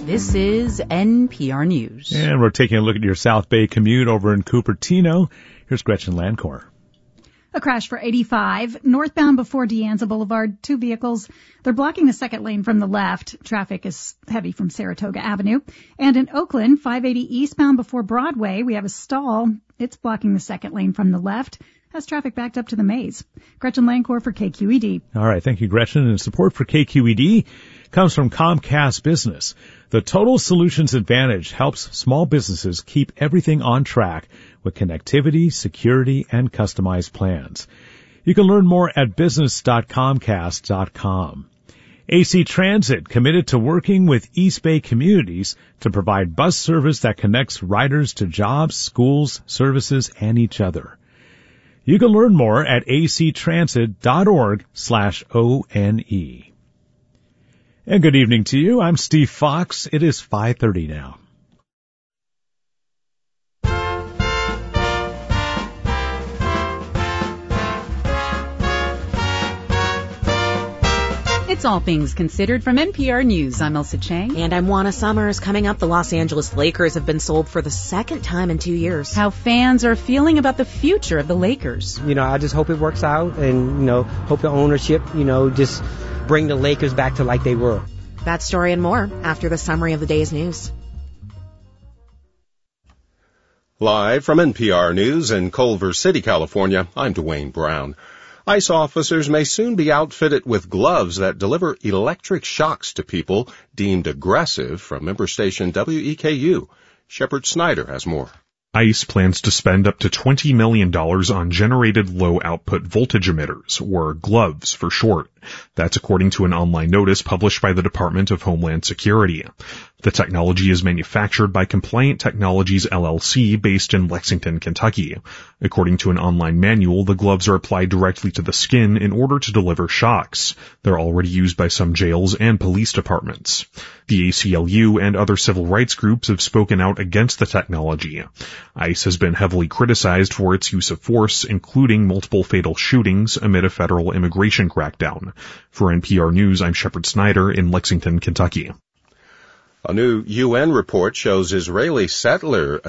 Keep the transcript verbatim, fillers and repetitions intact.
This is N P R News. And we're taking a look at your South Bay commute over in Cupertino. Here's Gretchen Landcor. A crash for eighty-five, northbound before De Anza Boulevard. Two vehicles. They're blocking the second lane from the left. Traffic is heavy from Saratoga Avenue. And in Oakland, five eighty eastbound before Broadway, we have a stall. It's blocking the second lane from the left. Has traffic backed up to the maze. Gretchen Landcor for K Q E D. All right. Thank you, Gretchen. And support for K Q E D comes from Comcast Business. The Total Solutions Advantage helps small businesses keep everything on track with connectivity, security, and customized plans. You can learn more at business dot comcast dot com. A C Transit committed to working with East Bay communities to provide bus service that connects riders to jobs, schools, services, and each other. You can learn more at actransit.org slash O-N-E. And good evening to you. I'm Steve Fox. It is five thirty now. It's All Things Considered from N P R News. I'm Elsa Chang. And I'm Juana Summers. Coming up, the Los Angeles Lakers have been sold for the second time in two years. How fans are feeling about the future of the Lakers. You know, I just hope it works out and, you know, hope the ownership, you know, just bring the Lakers back to like they were. That story and more after the summary of the day's news. Live from N P R News in Culver City, California, I'm Dwayne Brown. ICE officers may soon be outfitted with gloves that deliver electric shocks to people deemed aggressive. From member station W E K U, Shepard Snyder has more. ICE plans to spend up to twenty million dollars on generated low-output voltage emitters, or gloves for short. That's according to an online notice published by the Department of Homeland Security. The technology is manufactured by Compliant Technologies L L C based in Lexington, Kentucky. According to an online manual, the gloves are applied directly to the skin in order to deliver shocks. They're already used by some jails and police departments. The A C L U and other civil rights groups have spoken out against the technology. ICE has been heavily criticized for its use of force, including multiple fatal shootings amid a federal immigration crackdown. For N P R News, I'm Shepard Snyder in Lexington, Kentucky. A new U N report shows Israeli settler